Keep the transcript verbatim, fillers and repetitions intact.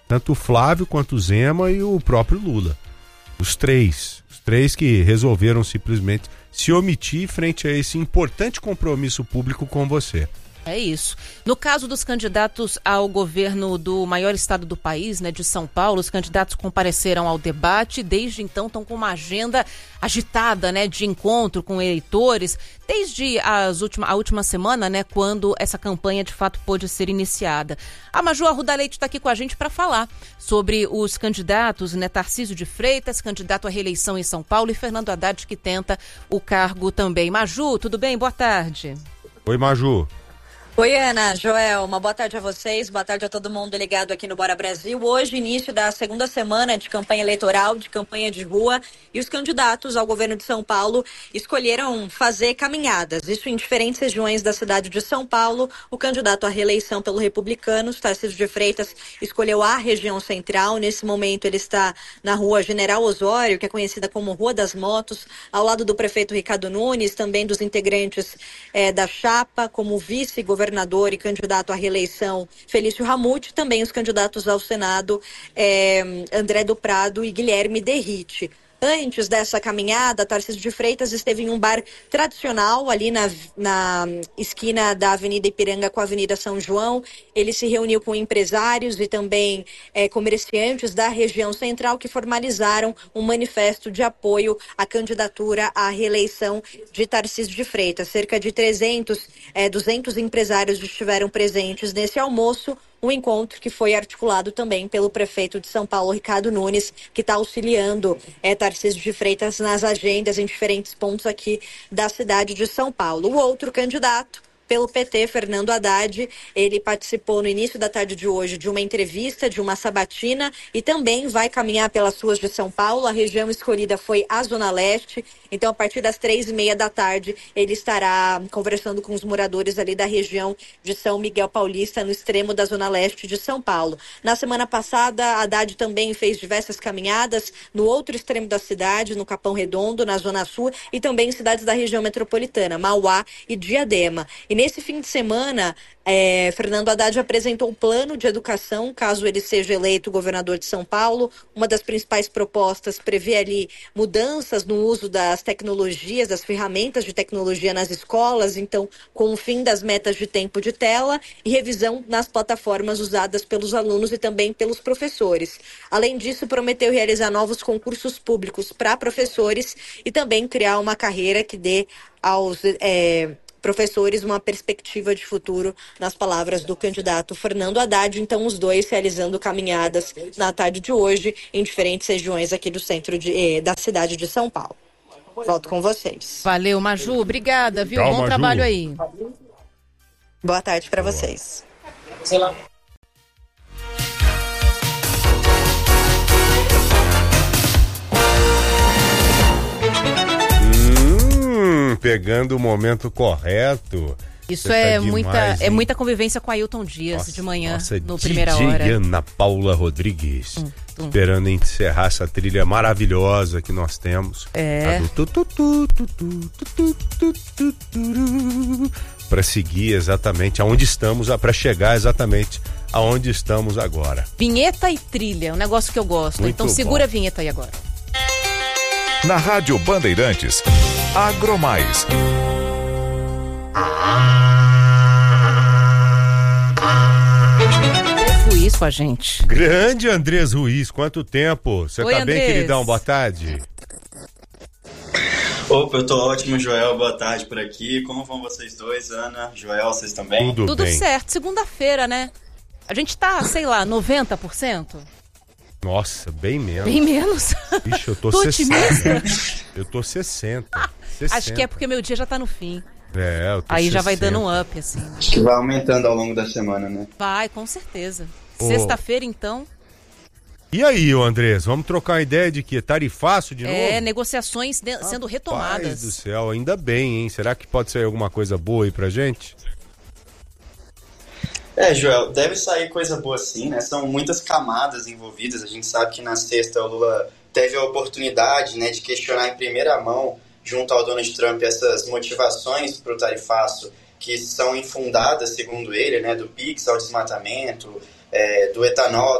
Tanto o Flávio quanto o Zema e o próprio Lula. Os três. Os três que resolveram simplesmente se omitir frente a esse importante compromisso público com você. É isso. No caso dos candidatos ao governo do maior estado do país, né, de São Paulo, os candidatos compareceram ao debate. Desde então estão com uma agenda agitada, né, de encontro com eleitores, desde as última, a última semana, né, quando essa campanha de fato pôde ser iniciada. A Maju Arruda Leite está aqui com a gente para falar sobre os candidatos, né, Tarcísio de Freitas, candidato à reeleição em São Paulo, e Fernando Haddad, que tenta o cargo também. Maju, tudo bem? Boa tarde. Oi, Maju. Oi, Ana, Joel, uma boa tarde a vocês, boa tarde a todo mundo ligado aqui no Bora Brasil. Hoje, início da segunda semana de campanha eleitoral, de campanha de rua, e os candidatos ao governo de São Paulo escolheram fazer caminhadas, isso em diferentes regiões da cidade de São Paulo. O candidato à reeleição pelo Republicanos, Tarcísio de Freitas, escolheu a região central. Nesse momento ele está na rua General Osório, que é conhecida como Rua das Motos, ao lado do prefeito Ricardo Nunes, também dos integrantes eh, da chapa, como vice-governador governador e candidato à reeleição Felício Ramute, também os candidatos ao Senado é, André do Prado e Guilherme Derrite. Antes dessa caminhada, Tarcísio de Freitas esteve em um bar tradicional ali na, na esquina da Avenida Ipiranga com a Avenida São João. Ele se reuniu com empresários e também é, comerciantes da região central que formalizaram um manifesto de apoio à candidatura à reeleição de Tarcísio de Freitas. Cerca de trezentos, é, duzentos empresários estiveram presentes nesse almoço. Um encontro que foi articulado também pelo prefeito de São Paulo, Ricardo Nunes, que está auxiliando é, Tarcísio de Freitas nas agendas em diferentes pontos aqui da cidade de São Paulo. O outro candidato, pelo P T, Fernando Haddad, ele participou no início da tarde de hoje de uma entrevista, de uma sabatina, e também vai caminhar pelas ruas de São Paulo. A região escolhida foi a Zona Leste, então a partir das três e meia da tarde ele estará conversando com os moradores ali da região de São Miguel Paulista, no extremo da Zona Leste de São Paulo. Na semana passada, Haddad também fez diversas caminhadas no outro extremo da cidade, no Capão Redondo, na Zona Sul, e também em cidades da região metropolitana, Mauá e Diadema. E nesse fim de semana, é, Fernando Haddad apresentou um plano de educação, caso ele seja eleito governador de São Paulo. Uma das principais propostas prevê ali mudanças no uso das tecnologias, das ferramentas de tecnologia nas escolas, então com o fim das metas de tempo de tela e revisão nas plataformas usadas pelos alunos e também pelos professores. Além disso, prometeu realizar novos concursos públicos para professores e também criar uma carreira que dê aos... É, professores uma perspectiva de futuro, nas palavras do candidato Fernando Haddad. Então, os dois realizando caminhadas na tarde de hoje em diferentes regiões aqui do centro de, eh, da cidade de São Paulo. Volto com vocês. Valeu, Maju. Obrigada, viu? Tchau, Bom Maju. trabalho aí. Boa tarde para vocês. Sei lá. Pegando o momento correto. Isso Você é, tá muita, demais, é hein? muita convivência com Ailton Dias Nossa, de manhã, nossa, no D J Primeira Hora. Ana Paula Rodrigues, Hum, hum. esperando encerrar essa trilha maravilhosa que nós temos. É. Para seguir exatamente aonde estamos, para chegar exatamente aonde estamos agora. Vinheta e trilha, um negócio que eu gosto. Muito Então segura bom. a vinheta aí agora. Na Rádio Bandeirantes, Agromais. Ruiz com a gente. Grande Andrés Ruiz, quanto tempo? Você Oi, tá bem, Andrés. queridão? Boa tarde. Opa, eu tô ótimo, Joel. Boa tarde por aqui. Como vão vocês dois, Ana, Joel, vocês também? Tudo, Tudo bem. certo. Segunda-feira, né? A gente tá, sei lá, noventa por cento? Nossa, bem menos. Bem menos. Ixi, eu tô Tô sessenta. Eu tô sessenta. sessenta. Acho que é porque meu dia já tá no fim. É, eu tô Aí já vai sessenta. dando um up, assim. Acho que vai aumentando ao longo da semana, né? Vai, com certeza. Ô. Sexta-feira, então, E aí, ô Andrés, vamos trocar uma ideia de que tarifaço de é novo? negociações de- sendo Paz do retomadas. céu, ainda bem, hein? Será que pode sair alguma coisa boa aí pra gente? É, Joel, deve sair coisa boa sim, né? São muitas camadas envolvidas. A gente sabe que na sexta o Lula teve a oportunidade, né, de questionar em primeira mão, junto ao Donald Trump, essas motivações para o tarifaço que são infundadas, segundo ele, né, do Pix ao desmatamento, é, do etanol